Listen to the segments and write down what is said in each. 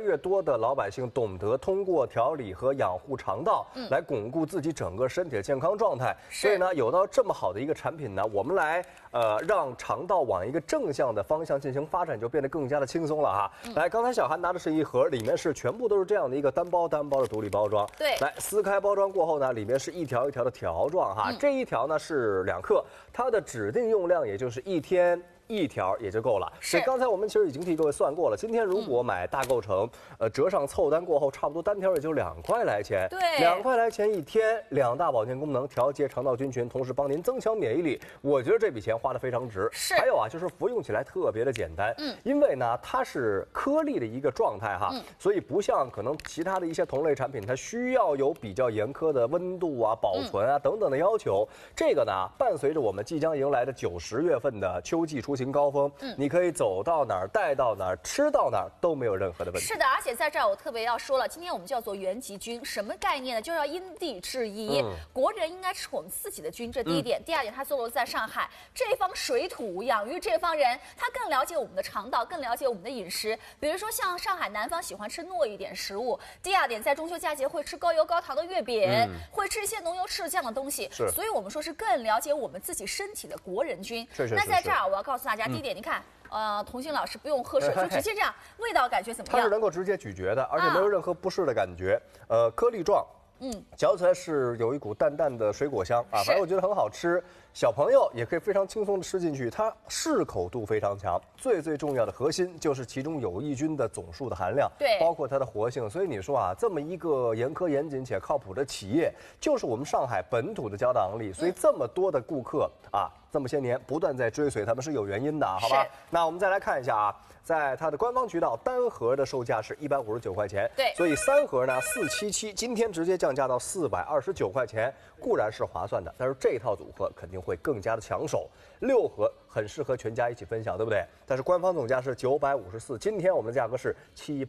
越多的老百姓懂得通过调理和养护肠道，来巩固自己整个身体的健康状态。所以呢，有到这么好的一个产品呢，我们来让肠道往一个正向的方向进行发展，就变得更加的轻松了哈。来，刚才小韩拿的是一盒，里面是全部都是这样的一个单包的独立包装。 对， 来撕开包装过后呢，里面是一条一条的条状哈，这一条呢是2克，它的指定用量也就是1天1条也就够了。所以刚才我们其实已经替各位算过了，今天如果买大购成，折上凑单过后，差不多单条也就2块来钱。 对 ，2块来钱1天，2大保健功能，调节肠道菌群，同时帮您增强免疫力。我觉得这笔钱花得非常值。 是。 还有啊，就是服用起来特别的简单。因为呢它是颗粒的一个状态哈，所以不像可能其他的一些同类产品，它需要有比较严苛的温度啊、保存啊等等的要求。这个呢，伴随着我们即将迎来的9、10月份的秋季出行高峰，你可以走到哪儿、带到哪儿、吃到哪儿都没有任何的问题。 是的，而且在这儿我特别要说了，今天我们叫做原籍菌，什么概念呢？就是要因地制宜，国人应该吃我们自己的菌，这第一点。第二点，它坐落在上海这方水土，养育这方人，他更了解我们的肠道，更了解我们的饮食。比如说像上海南方喜欢吃糯一点食物。第二点，在中秋佳节会吃高油高糖的月饼，会吃一些浓油赤酱的东西。 是， 所以我们说是更了解我们自己身体的国人菌。 是。 那在这儿我要告诉大家，第一点，你看。童心老师不用喝水，就直接这样，味道感觉怎么样？ 它是能够直接咀嚼的，而且没有任何不适的感觉。颗粒状，嚼起来是有一股淡淡的水果香啊，反正我觉得很好吃。小朋友也可以非常轻松的吃进去，它适口度非常强。最重要的核心就是其中有益菌的总数的含量， 对， 包括它的活性。所以你说啊，这么一个严苛严谨且靠谱的企业，就是我们上海本土的胶囊力。所以这么多的顾客啊，这么些年不断在追随他们是有原因的，好吧？那我们再来看一下啊，在它的官方渠道，单盒的售价是159块钱， 对， 所以3盒呢477，今天直接降价到429块钱，固然是划算的，但是这套组合肯定会更加的抢手。6盒很适合全家一起分享，对不对？但是官方总价是954，今天我们的价格是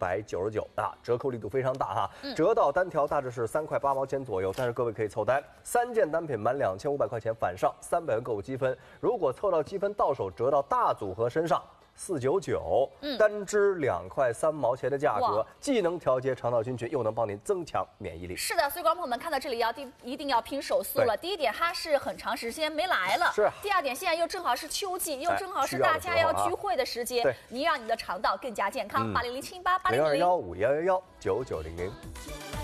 799啊，折扣力度非常大哈。折到单条大致是3块8毛钱左右，但是各位可以凑单，3件单品满2500块钱返上300元购物积分，如果凑到积分到手，折到大组合身上。499，单支2块3毛钱的价格，既能调节肠道菌群，又能帮您增强免疫力。 是的，所以观众朋友们看到这里一定要拼手速了。第一点，它是很长时间没来了； 是。 第二点，现在又正好是秋季，又正好是大家要聚会的时间，你让你的肠道更加健康。800788800151519900。